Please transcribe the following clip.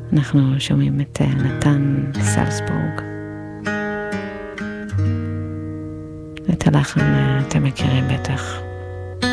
אנחנו שומעים את נתן סלסבורג. את הלחן אתם מכירים בטח.